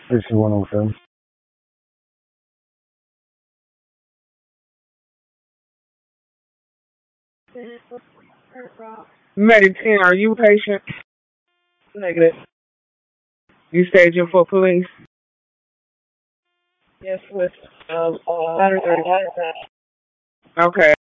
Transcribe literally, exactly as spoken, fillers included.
Issue one oh seven. Medic ten, are you a patient? Negative. You staging for police? Yes, with um, uh, battery thirty-one. Okay.